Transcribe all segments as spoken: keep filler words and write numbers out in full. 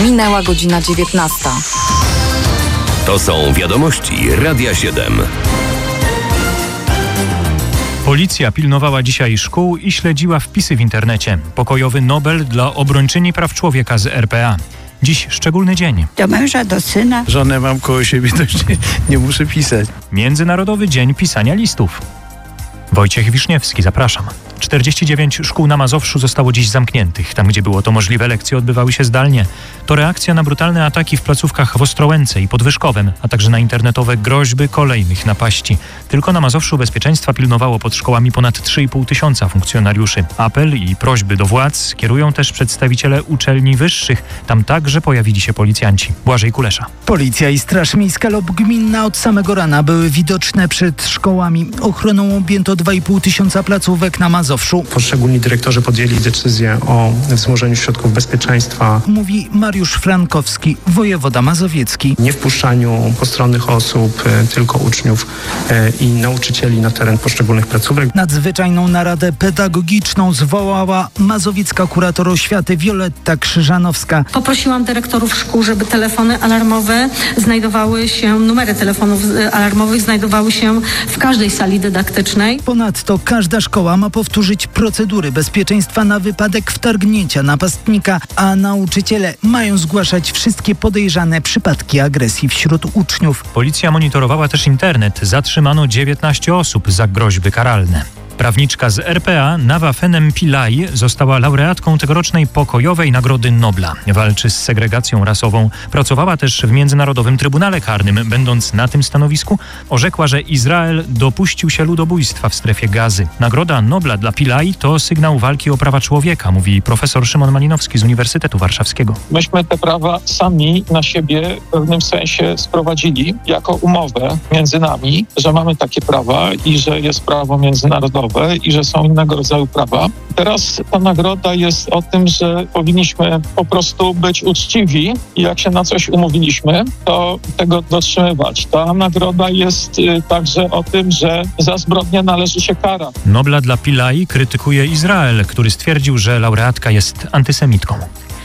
Minęła godzina dziewiętnasta. To są wiadomości Radia siedem. Policja pilnowała dzisiaj szkół i śledziła wpisy w internecie. Pokojowy Nobel dla obrończyni praw człowieka z R P A. Dziś szczególny dzień. Do męża, do syna. Żonę mam koło siebie, to już nie, nie muszę pisać. Międzynarodowy Dzień Pisania Listów. Wojciech Wiszniewski, zapraszam. czterdzieści dziewięć szkół na Mazowszu zostało dziś zamkniętych. Tam, gdzie było to możliwe, lekcje odbywały się zdalnie. To reakcja na brutalne ataki w placówkach w Ostrołęce i Podwyżkowem, a także na internetowe groźby kolejnych napaści. Tylko na Mazowszu bezpieczeństwa pilnowało pod szkołami ponad trzy i pół tysiąca funkcjonariuszy. Apel i prośby do władz kierują też przedstawiciele uczelni wyższych. Tam także pojawili się policjanci. Błażej Kulesza. Policja i Straż Miejska lub gminna od samego rana były widoczne przed szkołami. Ochroną objęto dwa i pół tysiąca placówek na Mazowszu. Poszczególni dyrektorzy podjęli decyzję o wzmożeniu środków bezpieczeństwa. Mówi Mariusz Frankowski, wojewoda mazowiecki. Nie wpuszczaniu postronnych osób, tylko uczniów i nauczycieli na teren poszczególnych placówek. Nadzwyczajną naradę pedagogiczną zwołała mazowiecka kurator oświaty Wioletta Krzyżanowska. Poprosiłam dyrektorów szkół, żeby telefony alarmowe znajdowały się, numery telefonów alarmowych znajdowały się w każdej sali dydaktycznej. Ponadto każda szkoła ma powtórzyć procedury bezpieczeństwa na wypadek wtargnięcia napastnika, a nauczyciele mają zgłaszać wszystkie podejrzane przypadki agresji wśród uczniów. Policja monitorowała też internet. Zatrzymano dziewiętnaście osób za groźby karalne. Prawniczka z R P A Nawa Fenem Pillai została laureatką tegorocznej Pokojowej Nagrody Nobla. Walczy z segregacją rasową. Pracowała też w Międzynarodowym Trybunale Karnym. Będąc na tym stanowisku, orzekła, że Izrael dopuścił się ludobójstwa w strefie Gazy. Nagroda Nobla dla Pillai to sygnał walki o prawa człowieka, mówi profesor Szymon Malinowski z Uniwersytetu Warszawskiego. Myśmy te prawa sami na siebie w pewnym sensie sprowadzili jako umowę między nami, że mamy takie prawa i że jest prawo międzynarodowe i że są innego rodzaju prawa. Teraz ta nagroda jest o tym, że powinniśmy po prostu być uczciwi i jak się na coś umówiliśmy, to tego dotrzymywać. Ta nagroda jest y, także o tym, że za zbrodnię należy się kara. Nobla dla Pillai krytykuje Izrael, który stwierdził, że laureatka jest antysemitką.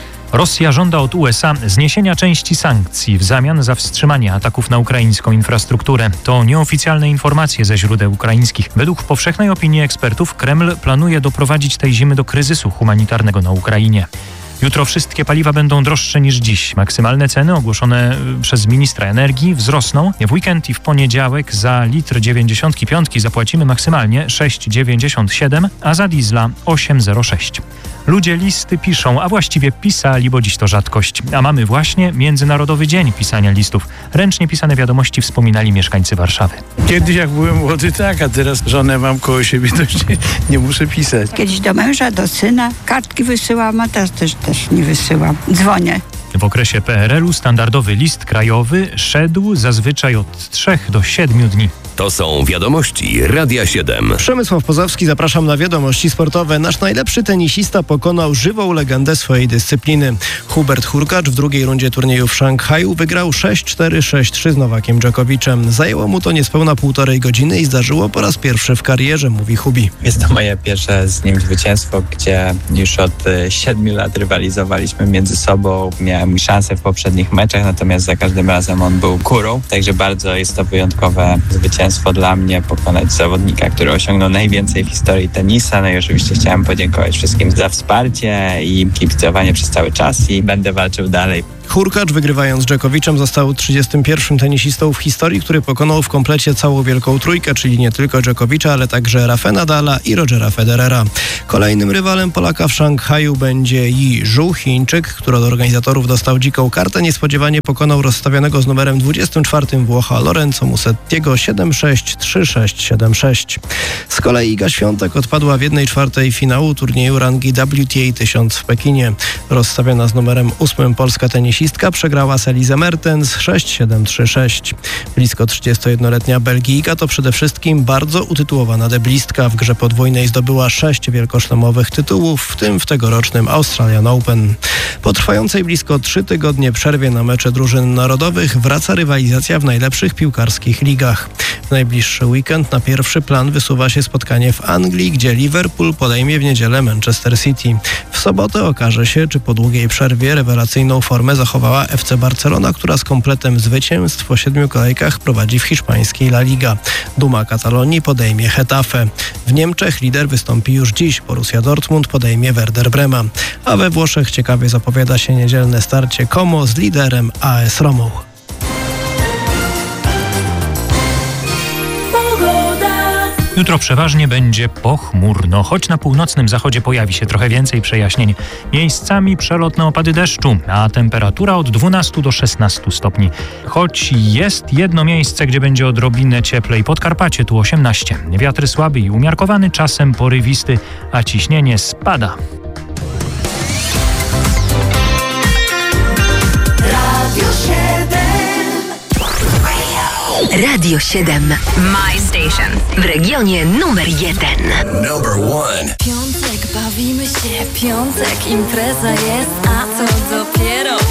Rosja żąda od U S A zniesienia części sankcji w zamian za wstrzymanie ataków na ukraińską infrastrukturę. To nieoficjalne informacje ze źródeł ukraińskich. Według powszechnej opinii ekspertów Kreml planuje doprowadzić tej zimy do kryzysu humanitarnego na Ukrainie. Jutro wszystkie paliwa będą droższe niż dziś. Maksymalne ceny ogłoszone przez ministra energii wzrosną. W weekend i w poniedziałek za litr dziewięćdziesiąt pięć zapłacimy maksymalnie sześć dziewięćdziesiąt siedem, a za diesla osiem zero sześć. Ludzie listy piszą, a właściwie pisali, bo dziś to rzadkość. A mamy właśnie Międzynarodowy Dzień Pisania Listów. Ręcznie pisane wiadomości wspominali mieszkańcy Warszawy. Kiedyś jak byłem młody, tak, a teraz żonę mam koło siebie, to już nie, nie muszę pisać. Kiedyś do męża, do syna. Kartki wysyłam, a teraz też, też nie wysyłam. Dzwonię. W okresie P R L u standardowy list krajowy szedł zazwyczaj od trzech do siedmiu dni. To są wiadomości Radia siedem. Przemysław Pozowski, zapraszam na wiadomości sportowe. Nasz najlepszy tenisista pokonał żywą legendę swojej dyscypliny. Hubert Hurkacz w drugiej rundzie turnieju w Szanghaju wygrał sześć cztery sześć trzy z Nowakiem Dżokowiczem. Zajęło mu to niespełna półtorej godziny i zdarzyło po raz pierwszy w karierze, mówi Hubi. Jest to moje pierwsze z nim zwycięstwo, gdzie już od siedmiu lat rywalizowaliśmy między sobą. Miałem szansę w poprzednich meczach, natomiast za każdym razem on był górą. Także bardzo jest to wyjątkowe zwycięstwo dla mnie, pokonać zawodnika, który osiągnął najwięcej w historii tenisa. No i oczywiście chciałem podziękować wszystkim za wsparcie i kibicowanie przez cały czas i będę walczył dalej. Hurkacz, wygrywając z Dżokowiczem, został trzydziestym pierwszym tenisistą w historii, który pokonał w komplecie całą wielką trójkę, czyli nie tylko Dżokowicza, ale także Rafa Nadala i Rogera Federera. Kolejnym rywalem Polaka w Szanghaju będzie Yi Zhu, Chińczyk, który od organizatorów dostał dziką kartę. Niespodziewanie pokonał rozstawionego z numerem dwudziestym czwartym Włocha Lorenzo Musettiego siedem sześć trzy sześć siedem sześć. Z kolei Iga Świątek odpadła w jednej czwartej finału turnieju rangi W T A tysiąc w Pekinie. Rozstawiona z numerem ósmym polska tenisistka przegrała z Elise Mertens sześć siedem trzy sześć. Blisko trzydziestojednoletnia Belgijka to przede wszystkim bardzo utytułowana deblistka. W grze podwójnej zdobyła sześć wielkoszlemowych tytułów, w tym w tegorocznym Australian Open. Po trwającej blisko trzy tygodnie przerwie na mecze drużyn narodowych wraca rywalizacja w najlepszych piłkarskich ligach. W najbliższy weekend na pierwszy plan wysuwa się spotkanie w Anglii, gdzie Liverpool podejmie w niedzielę Manchester City. W sobotę okaże się, czy po długiej przerwie rewelacyjną formę zachowała F C Barcelona, która z kompletem zwycięstw po siedmiu kolejkach prowadzi w hiszpańskiej La Liga. Duma Katalonii podejmie Getafe. W Niemczech lider wystąpi już dziś. Borussia Dortmund podejmie Werder Bremen. A we Włoszech ciekawie zapowiada się niedzielne starcie Como z liderem A S Romą. Jutro przeważnie będzie pochmurno, choć na północnym zachodzie pojawi się trochę więcej przejaśnień. Miejscami przelotne opady deszczu, a temperatura od dwunastu do szesnastu stopni. Choć jest jedno miejsce, gdzie będzie odrobinę cieplej, Podkarpacie, tu osiemnaście. Wiatr słaby i umiarkowany, czasem porywisty, a ciśnienie spada. Radio siedem. My Station. W regionie numer jeden. Number one. Piątek, bawimy się, piątek, impreza jest, a